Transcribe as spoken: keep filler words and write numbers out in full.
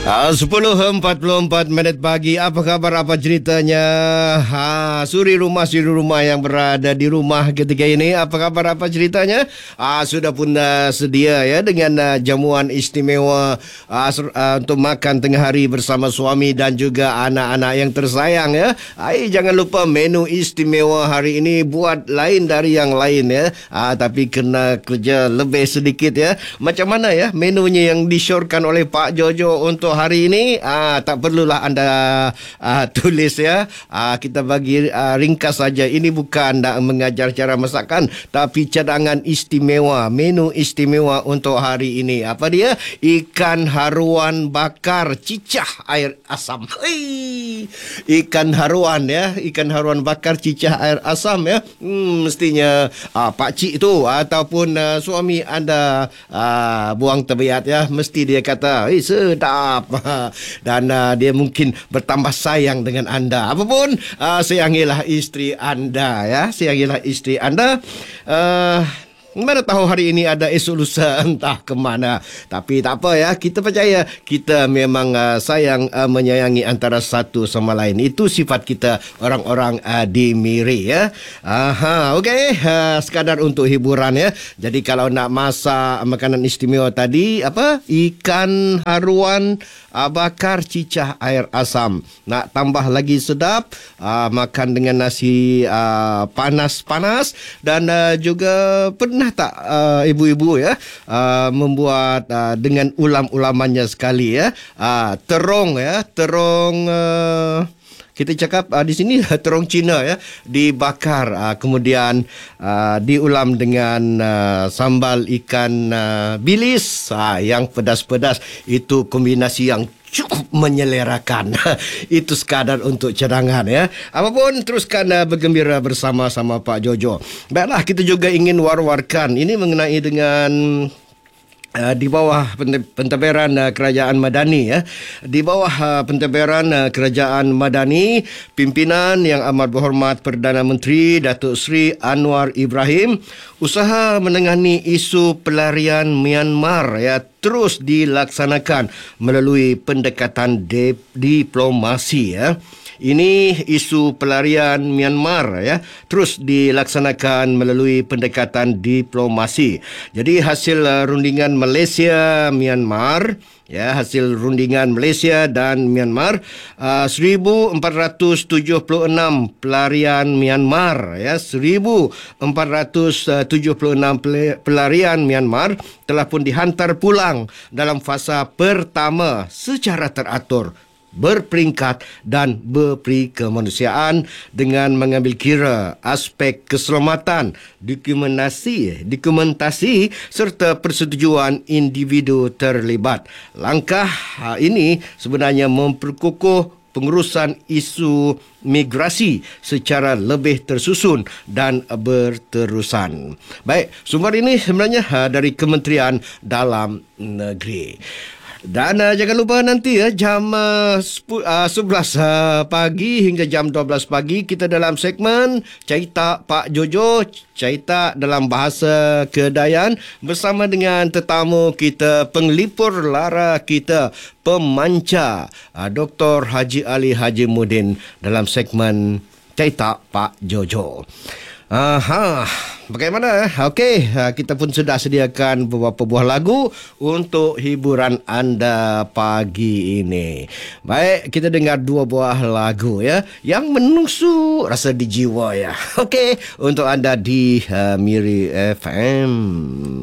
Ah, sepuluh empat puluh empat minit pagi. Apa khabar, apa ceritanya? Ha, suri rumah, suri rumah yang berada di rumah ketika ini. Apa khabar, apa ceritanya? Ah, sudah pun uh, sedia ya dengan uh, jamuan istimewa uh, ser- uh, untuk makan tengah hari bersama suami dan juga anak-anak yang tersayang ya. Ai, jangan lupa menu istimewa hari ini buat lain dari yang lain ya. Ah, tapi kena kerja lebih sedikit ya. Macam mana ya menunya yang disyorkan oleh Pak Jojo untuk hari ini? Ah, tak perlulah anda ah, tulis ya. Ah, kita bagi ah, ringkas saja. Ini bukan nak mengajar cara masakan, tapi cadangan istimewa, menu istimewa untuk hari ini. Apa dia? Ikan haruan bakar cicah air asam. Hei, ikan haruan ya, ikan haruan bakar cicah air asam ya. Hmm, mestinya ah, pak cik tu ataupun ah, suami anda ah, buang tebiat ya, mesti dia kata, "Eh, sedap." Dan uh, dia mungkin bertambah sayang dengan anda. Apapun, uh, sayangilah isteri anda ya. Sayangilah isteri anda. Uh, Mana tahu hari ini ada, esok lusa entah ke mana. Tapi tak apa ya, kita percaya kita memang uh, sayang uh, menyayangi antara satu sama lain. Itu sifat kita orang-orang uh, di Miri ya. Aha, okey, uh, sekadar untuk hiburan ya. Jadi kalau nak masak makanan istimewa tadi, apa? Ikan haruan uh, bakar cicah air asam. Nak tambah lagi sedap, uh, makan dengan nasi uh, panas-panas dan uh, juga pernah tak uh, ibu-ibu ya uh, membuat uh, dengan ulam-ulamannya sekali ya, uh, terong ya, terong uh, kita cakap uh, di sini terong Cina ya, dibakar uh, kemudian uh, diulam dengan uh, sambal ikan uh, bilis uh, yang pedas-pedas. Itu kombinasi yang cukup menyelerakan. Itu sekadar untuk cadangan ya. Apapun, teruskan uh, bergembira bersama-sama Pak Jojo. Baiklah, kita juga ingin war-warkan ini mengenai dengan Uh, di bawah pentadbiran uh, Kerajaan Madani ya. Di bawah uh, pentadbiran uh, Kerajaan Madani, pimpinan yang amat berhormat Perdana Menteri Datuk Seri Anwar Ibrahim, usaha menangani isu pelarian Myanmar ya terus dilaksanakan melalui pendekatan de- diplomasi ya. Ini isu pelarian Myanmar ya terus dilaksanakan melalui pendekatan diplomasi. Jadi hasil uh, rundingan Malaysia Myanmar ya, hasil rundingan Malaysia dan Myanmar, uh, seribu empat ratus tujuh puluh enam pelarian Myanmar ya, seribu empat ratus tujuh puluh enam pelarian Myanmar telah pun dihantar pulang dalam fasa pertama secara teratur, berperingkat dan berperi kemanusiaan dengan mengambil kira aspek keselamatan, dokumentasi, dokumentasi serta persetujuan individu terlibat. Langkah ini sebenarnya memperkukuh pengurusan isu migrasi secara lebih tersusun dan berterusan. Baik, sumber ini sebenarnya dari Kementerian Dalam Negeri. Dan uh, jangan lupa nanti ya jam uh, sepu, uh, sebelas uh, pagi hingga jam dua belas pagi kita dalam segmen Cerita Pak Jojo, cerita dalam bahasa Kedayan bersama dengan tetamu kita, penglipur lara kita, pemancar uh, Doktor Haji Ali Haji Muddin dalam segmen Cerita Pak Jojo. Aha, bagaimana? Okey, kita pun sudah sediakan beberapa buah lagu untuk hiburan anda pagi ini. Baik, kita dengar dua buah lagu ya yang menusuk rasa di jiwa ya. Okey, untuk anda di uh, Miri F M.